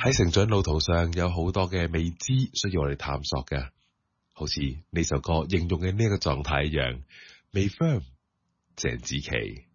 喺成長路途上有好多嘅未知需要我哋探索嘅，好似呢首歌形容嘅呢一個狀態一樣，未 firm 鄭子琪。